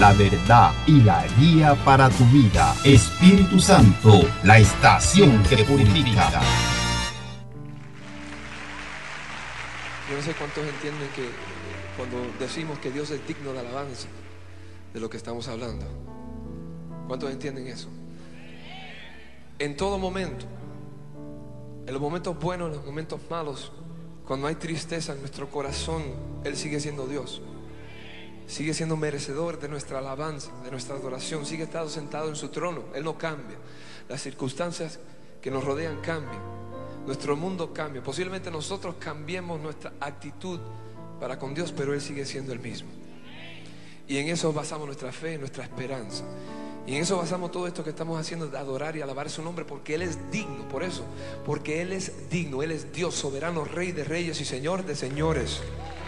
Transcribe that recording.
la verdad y la guía para tu vida. Espíritu Santo, la estación que purifica. Yo no sé cuántos entienden que cuando decimos que Dios es digno de alabanza, de lo que estamos hablando. ¿Cuántos entienden eso? En todo momento, en los momentos buenos, en los momentos malos, cuando hay tristeza en nuestro corazón, Él sigue siendo Dios. Sigue siendo merecedor de nuestra alabanza, de nuestra adoración. Sigue estando sentado en su trono. Él no cambia. Las circunstancias que nos rodean cambian. Nuestro mundo cambia. Posiblemente nosotros cambiemos nuestra actitud para con Dios, pero Él sigue siendo el mismo. Y en eso basamos nuestra fe, nuestra esperanza. Y en eso basamos todo esto que estamos haciendo, de adorar y alabar su nombre, porque Él es digno. Por eso, porque Él es digno. Él es Dios soberano, Rey de reyes y Señor de señores.